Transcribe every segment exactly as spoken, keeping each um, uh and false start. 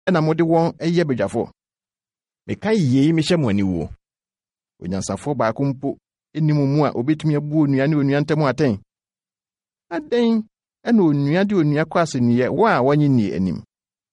na mode won eye bedwafo. Meka yie me hye mo aniwo. Onyansafo baako mpo enimu mu a obetumi abu onua ne onua ntam aten. Aden ena onua de onua kwase niye wa wanyi ni anim.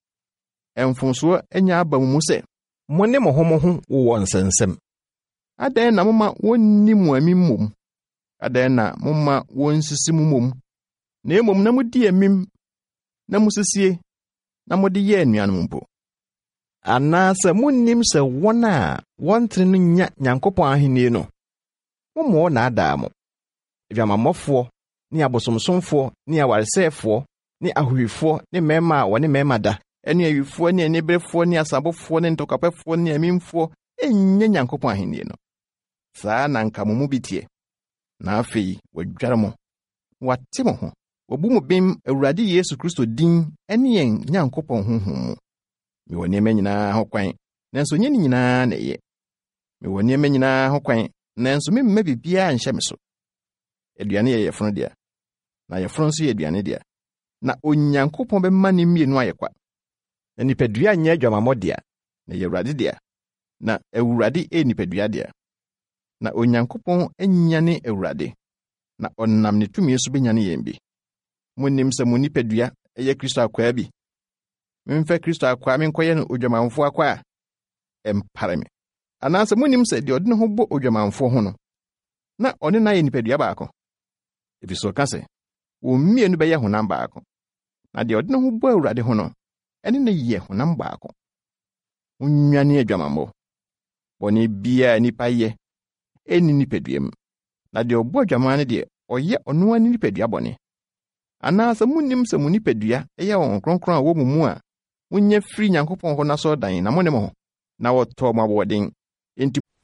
Emfonso enya aba mu se mo ne mo ho mo ho wo nsensem. Aden na moma wonni mu amimum. Aden na moma wonsisi mu mum. Na emom na mudi amim na musisie na mode ye anuanom mpo. Ana se munnim se wona wontre no nya Nyankopɔn ahenie no. Momo na ada mo. Adwamammɔfo ni abosomsomfo ni awaresefo ni ahohwifo ni mema woni mema da. Eni awifo ni enibrefo ni asabofo ni ntokapefo ni amimfo enye Nyankopɔn ahenie no. Saa na nka mo mu bitie. Na afei wadware mo. Wate mo ho. Wabu mu bem Awurade Yesu Kristo din ene yen Nyankopɔn honhom. Me woni ema nyina ho kwan. Nanso nye ni nyina na ye. Me woni ema nyina ho kwan. Nanso me mma bibia anhye me so. Aduane ye yefrono dia. Na yefrono so ye aduane dia. Na Onyankopɔn be ma ne mienu ayekwa. Na nipadua nya adwamamɔ dia. Na ye Awurade dia. Na Awurade e nipadua dia. Na Onyankopɔn enya ne Awurade. Na onnam ne tumi so benya ne yembi. Munnim se mu nipadua eye Kristo akwa bi. Memfa Kristo akwa menkoye no odwamamfo akwa empare me. Ananse munnim se de ode no ho bo odwamamfo ho no. Na one na ye nipadua baako. Ebiso ka se wo mienu be ye honam baako. Na de ode no ho bo Awurade ho no ene na ye honam baako. Unwane adwamambo. Bone bia nipa ye eni nipaduam. Na de obo adwamane de oye ono ani nipadua bone. Ananse munnim se mu nipadua eye won kronkron a wo mu mu a munya firi Nyankopɔn ho na so dan na mo ne mo na wo to ma boden enti